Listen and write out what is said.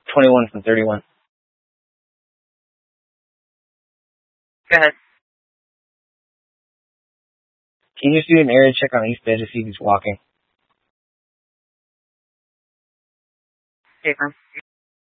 21 from 31. Go ahead. Can you just do an area check on East Bay to see if he's walking? Paper.